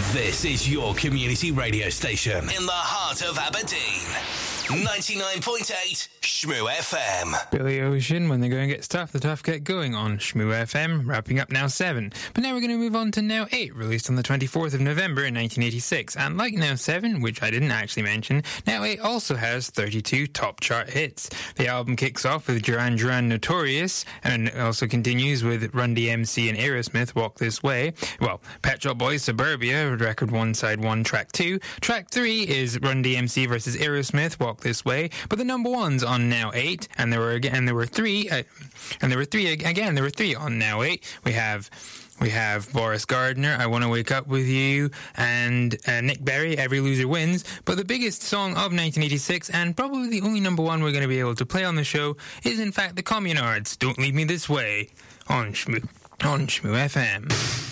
This is your community radio station in the heart of Aberdeen. 99.8 Shmoo FM. Billy Ocean, When They Go and Get Stuff, the Tough Get Going on Shmoo FM, wrapping up Now 7. But now we're going to move on to Now 8, released on the 24th of November in 1986. And like Now 7, which I didn't actually mention, Now 8 also has 32 top chart hits. The album kicks off with Duran Duran Notorious, and it also continues with Run DMC and Aerosmith, Walk This Way. Well, Pet Shop Boys, Suburbia, record 1, side 1, track 2. Track 3 is Run DMC versus Aerosmith, Walk This Way. But the number one's on Now 8, and there were three on Now 8. We have Boris Gardner, I Want to Wake Up With You, and Nick Berry, Every Loser Wins. But the biggest song of 1986, and probably the only number one we're going to be able to play on the show, is in fact the Communards, Don't Leave Me This Way, on Shmoo FM.